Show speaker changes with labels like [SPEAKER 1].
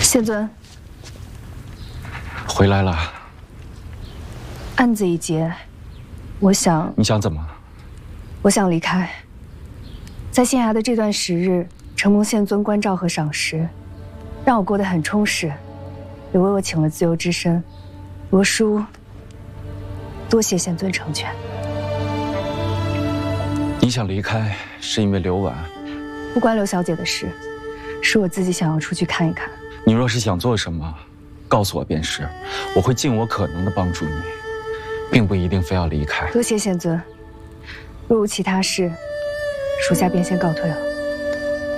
[SPEAKER 1] 谢尊，
[SPEAKER 2] 回来了。
[SPEAKER 1] 案子已结，我想……
[SPEAKER 2] 你想怎么？
[SPEAKER 1] 我想离开。在县衙的这段时日，承蒙县尊关照和赏识，让我过得很充实，也为我请了自由之身。罗叔，多谢县尊成全。
[SPEAKER 2] 你想离开，是因为刘婉？
[SPEAKER 1] 不关刘小姐的事，是我自己想要出去看一看。
[SPEAKER 2] 你若是想做什么，告诉我便是，我会尽我可能的帮助你，并不一定非要离开。
[SPEAKER 1] 多谢县尊。若无其他事，属下便先告退了。